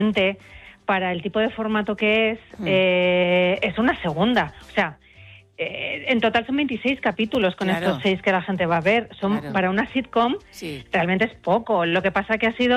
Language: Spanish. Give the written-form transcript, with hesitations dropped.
para el tipo de formato que es una segunda. O sea, en total son 26 capítulos con estos 6 que la gente va a ver. Para una sitcom realmente es poco. Lo que pasa que ha sido